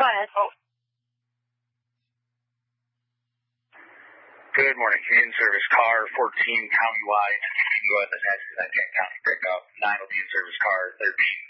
ahead. Good morning. In service car 14 countywide. Go ahead and ask that Kent County pickup. 9 will be in service car 13